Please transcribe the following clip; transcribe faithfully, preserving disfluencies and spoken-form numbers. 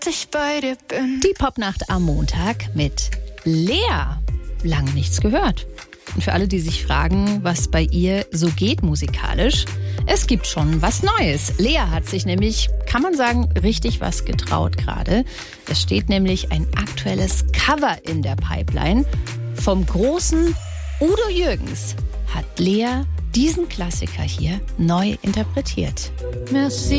ich bei dir bin. Die Popnacht am Montag mit Lea. Lange nichts gehört. Und für alle, die sich fragen, was bei ihr so geht musikalisch, es gibt schon was Neues. Lea hat sich nämlich, kann man sagen, richtig was getraut gerade. Es steht nämlich ein aktuelles Cover in der Pipeline. Vom großen Udo Jürgens hat Lea diesen Klassiker hier neu interpretiert. Merci.